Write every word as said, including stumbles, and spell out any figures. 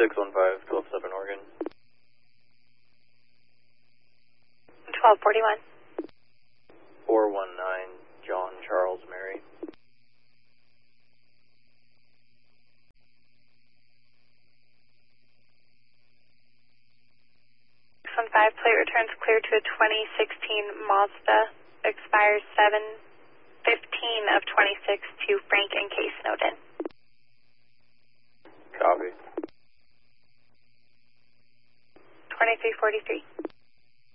six one five, twelve seven Oregon. twelve forty-one. four one nine, John Charles Mary. six one five, plate returns clear to a twenty sixteen Mazda, expires seven fifteen of twenty-six to Frank and Case Snowden. Copy. twenty-three forty-three.